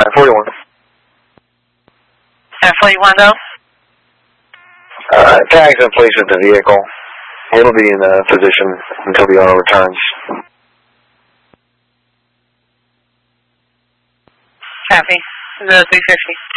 41. 41 though? Tags in place with the vehicle. It'll be in position until the auto returns. Copy. The 350.